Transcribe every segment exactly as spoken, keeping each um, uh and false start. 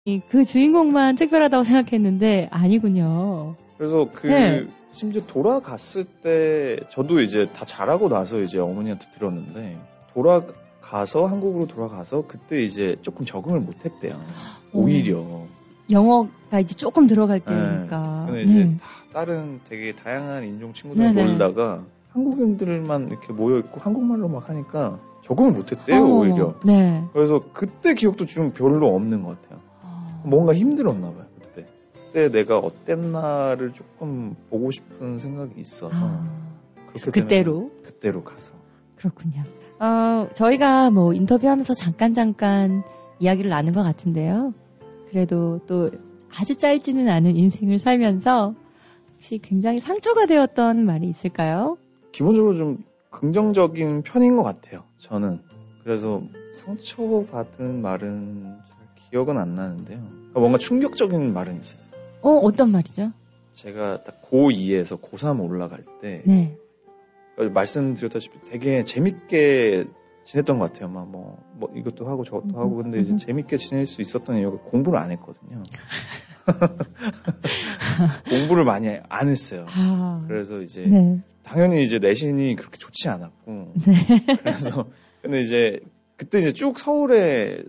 그 주인공만 특별하다고 생각했는데 아니군요. 그래서 그 네. 심지어 돌아갔을 때 저도 이제 다 잘하고 나서 이제 어머니한테 들었는데 돌아가서 한국으로 돌아가서 그때 이제 조금 적응을 못했대요. 오히려 영어가 이제 조금 들어갈 때니까. 네. 근데 이제 네. 다 다른 되게 다양한 인종 친구들 놀다가 한국인들만 이렇게 모여 있고 한국말로 막 하니까 적응을 못했대요. 어, 오히려. 네. 그래서 그때 기억도 좀 별로 없는 것 같아요. 어. 뭔가 힘들었나 봐요. 그때. 그때 내가 어땠나를 조금 보고 싶은 생각이 있어서. 아. 그렇게 그때로? 그때로 가서. 그렇군요. 어, 저희가 뭐 인터뷰하면서 잠깐 잠깐 이야기를 나눈 것 같은데요. 그래도 또 아주 짧지는 않은 인생을 살면서 혹시 굉장히 상처가 되었던 말이 있을까요? 기본적으로 좀 긍정적인 편인 것 같아요. 저는. 그래서 상처받은 말은 잘 기억은 안 나는데요. 뭔가 충격적인 말은 있었어요. 어, 어떤 말이죠? 제가 딱 고이에서 고삼 올라갈 때 네. 말씀드렸다시피 되게 재밌게 지냈던 것 같아요. 막 뭐, 뭐 이것도 하고 저것도 하고 근데 이제 재밌게 지낼 수 있었던 이유가 공부를 안 했거든요. 공부를 많이 안 했어요. 아, 그래서 이제 네. 당연히 이제 내신이 그렇게 좋지 않았고 네. 그래서 근데 이제 그때 이제 쭉 서울에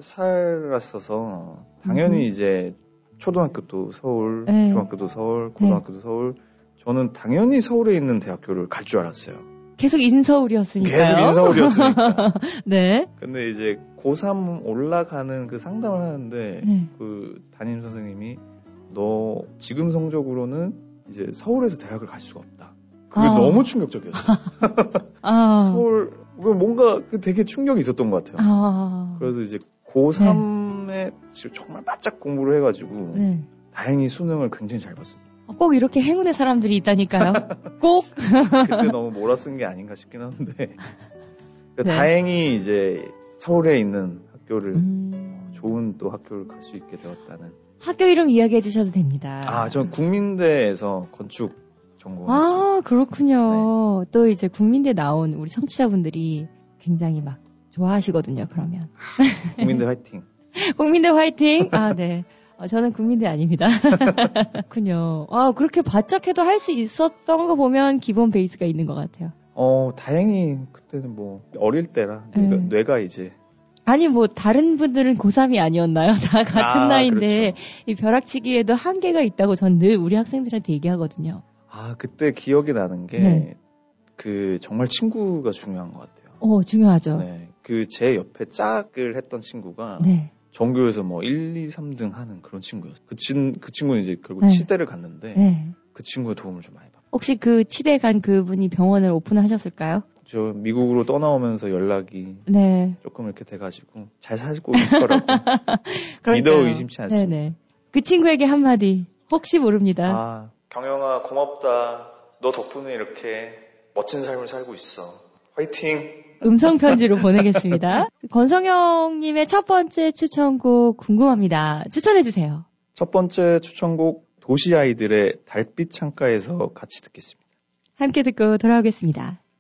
살았어서 당연히 음. 이제 초등학교도 서울, 네. 중학교도 서울, 고등학교도 네. 서울 저는 당연히 서울에 있는 대학교를 갈 줄 알았어요. 계속 인서울이었으니까요. 계속 인서울이었으니까. 네. 근데 이제 고삼 올라가는 그 상담을 하는데 네. 그 담임 선생님이 너 지금 성적으로는 이제 서울에서 대학을 갈 수가 없다. 그게 아. 너무 충격적이었어요. 아. 서울 뭔가 그 되게 충격이 있었던 것 같아요. 아. 그래서 이제 고삼에 네. 지금 정말 바짝 공부를 해가지고 네. 다행히 수능을 굉장히 잘 봤습니다. 꼭 이렇게 행운의 사람들이 있다니까요. 꼭. 그때 너무 몰아쓴 게 아닌가 싶긴 한데 그러니까 네. 다행히 이제 서울에 있는 학교를 음. 좋은 또 학교를 갈 수 있게 되었다는. 학교 이름 이야기해 주셔도 됩니다. 아, 전 국민대에서 건축 전공했습니다. 아, 그렇군요. 네. 또 이제 국민대 나온 우리 청취자분들이 굉장히 막 좋아하시거든요. 그러면. 국민대 화이팅. 국민대 화이팅. 아, 네. 어, 저는 국민대 아닙니다. 그렇군요. 아, 그렇게 바짝 해도 할 수 있었던 거 보면 기본 베이스가 있는 것 같아요. 어, 다행히 그때는 뭐 어릴 때라 뇌가, 네. 뇌가 이제 아니 뭐 다른 분들은 고삼이 아니었나요? 다 같은 아, 나이인데 그렇죠. 이 벼락치기에도 한계가 있다고 전 늘 우리 학생들한테 얘기하거든요. 아, 그때 기억이 나는 게 네. 그 정말 친구가 중요한 것 같아요. 어, 중요하죠. 네. 그 제 옆에 짝을 했던 친구가 네. 전교에서 뭐 일, 이, 삼 등 하는 그런 친구였어요. 그, 친, 그 친구는 이제 결국 네. 치대를 갔는데 네. 그 친구의 도움을 좀 많이 받았어요. 혹시 그 치대 간 그분이 병원을 오픈하셨을까요? 저 미국으로 떠나오면서 연락이 네. 조금 이렇게 돼가지고 잘 살고 있을 거라고 믿어 의심치 않습니다. 네네. 그 친구에게 한마디 혹시 모릅니다. 아, 경영아 고맙다. 너 덕분에 이렇게 멋진 삶을 살고 있어. 화이팅! 음성 편지로 보내겠습니다. 권성영님의 첫 번째 추천곡 궁금합니다. 추천해 주세요. 첫 번째 추천곡 도시 아이들의 달빛 창가에서 같이 듣겠습니다. 함께 듣고 돌아오겠습니다.